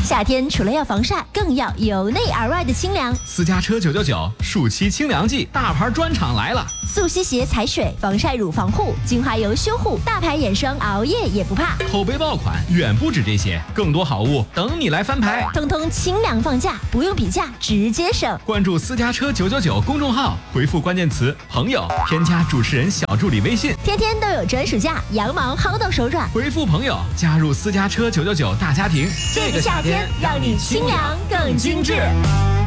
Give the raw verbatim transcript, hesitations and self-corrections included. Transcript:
夏天除了要防晒，更要由内而外的清凉。 私家车九九九暑期清凉季，大牌专场来了！ 速吸鞋踩水，防晒乳防护，精华油修护，大牌眼霜熬夜也不怕。 口碑爆款远不止这些，更多好物等你来翻牌。 通通清凉放价，不用比价，直接省。 关注私家车九九九公众号，回复关键词朋友，添加主持人小助理微信， 天天都有专属价，羊毛薅到手软。 回复朋友，加入私家车九九九大家庭。 这个夏天让你清凉更精致。